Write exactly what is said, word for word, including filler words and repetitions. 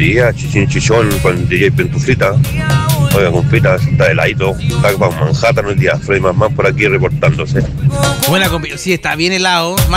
días, chichín chichón con D J Pentufrita. Oiga, compita, está heladito, está para Manhattan el día. Freddy Mamán por aquí reportándose. Buena compi- sí, está bien helado.